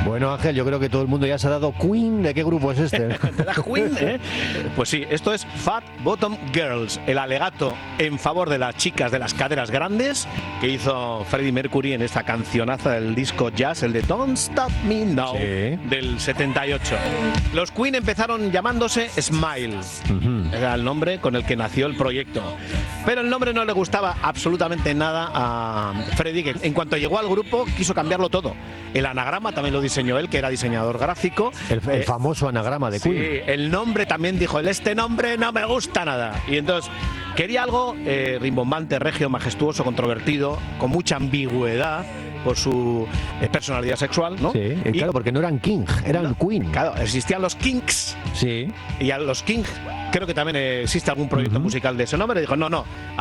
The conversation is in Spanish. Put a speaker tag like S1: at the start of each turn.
S1: Bueno, Ángel, yo creo que todo el mundo ya se ha dado Queen. ¿De qué grupo es este?
S2: ¿Te das Queen, eh? Pues sí, esto es Fat Bottom Girls, el alegato en favor de las chicas de las caderas grandes que hizo Freddie Mercury en esta cancionaza del disco jazz, el de Don't Stop Me Now,
S1: Sí.
S2: del 78. Los Queen empezaron llamándose Smile, era el nombre con el que nació el proyecto. Pero el nombre no le gustaba absolutamente nada a Freddie, que en cuanto llegó al grupo quiso cambiarlo todo. El anagrama también lo diseñó él, que era diseñador gráfico.
S1: El famoso anagrama de Queen.
S2: Sí, el nombre también dijo él, este nombre no me gusta nada. Y entonces quería algo rimbombante, regio, majestuoso, controvertido, con mucha ambigüedad por su personalidad sexual, ¿no?
S1: Sí, y claro, porque no eran King, eran Queen.
S2: Claro, existían los Kinks.
S1: Sí.
S2: Y a los Kings creo que también existe algún proyecto musical de ese nombre. Dijo, no,